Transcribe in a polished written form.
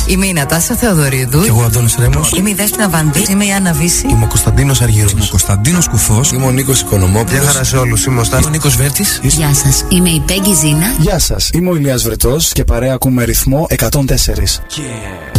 Είμαι η Νατάσα Θεοδωρίδου. Και εγώ Αντώνης Ρέμος. Είμαι η Δέσποινα Βανδύ. Είμαι η Άννα Βύση. Είμαι ο Κωνσταντίνος Αργύρος. Είμαι ο Κωνσταντίνος Κουφός. Είμαι ο Νίκος Οικονομόπουλος. Γεια χαρά σε όλους. Είμαι ο Νίκος Βέρτης. Γεια σας. Είμαι η Πέγγι Ζήνα. Γεια σας. Είμαι ο Ηλίας Βρετός και παρέα ακούμε ρυθμό 104. Yeah.